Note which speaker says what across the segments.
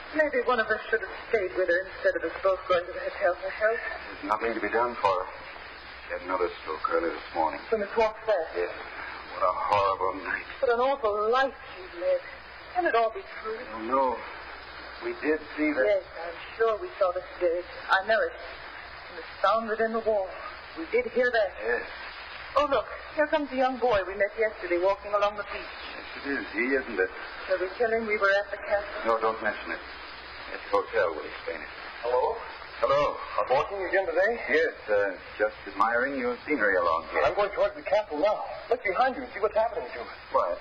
Speaker 1: Maybe one of us should have stayed with her instead of us both going to the hotel for help.
Speaker 2: There's nothing to be done for her. She had another stroke early this morning.
Speaker 1: So Miss Watts there?
Speaker 2: Yes. What a horrible night.
Speaker 1: What an awful life she's led. Can it all be true?
Speaker 2: Oh, no. We did see that.
Speaker 1: Yes, I'm sure we saw the stairs. I know it. And the sound within the wall. We did hear that.
Speaker 2: Yes.
Speaker 1: Oh, look. Here comes the young boy we met yesterday walking along the beach.
Speaker 2: Yes, it is. He, isn't it?
Speaker 1: Shall we tell him we were at the castle?
Speaker 2: No, don't mention it. At the hotel, we'll explain it.
Speaker 3: Hello?
Speaker 2: Hello.
Speaker 3: I'm walking again today?
Speaker 2: Yes, just admiring your scenery along here.
Speaker 3: I'm going towards the castle now. Look behind you and see what's happening to it.
Speaker 2: What?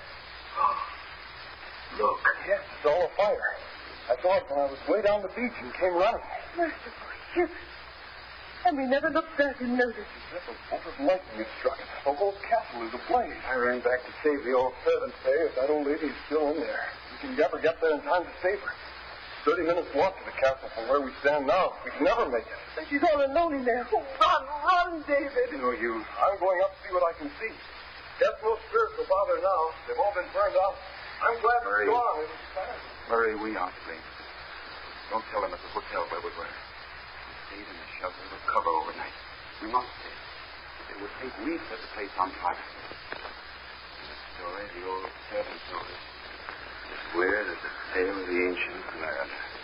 Speaker 2: Look.
Speaker 3: Yes, it's all afire. I saw it when I was way down the beach and came running.
Speaker 1: Merciful heaven. And we never looked back and noticed.
Speaker 3: That's a bolt of lightning had struck it. The whole castle is ablaze.
Speaker 2: I ran back to save the old servant.
Speaker 3: Say, if that old lady's still in there, we can never get there in time to save her. 30 minutes walk to the castle from where we stand now. We can never make it.
Speaker 1: And she's all alone in there. Oh, run, David.
Speaker 2: No, you.
Speaker 3: I'm going up to see what I can see. Death no spirits will bother now. They've all been burned out. I'm glad
Speaker 2: Murray.
Speaker 3: it's gone. It was sad.
Speaker 2: Murray, we aren't safe. Don't tell them at the hotel where we were. We stayed in a shelter with cover overnight. We must stay. They would think we set the place on fire. The story the old servant told us is weird as the tale of the ancient land.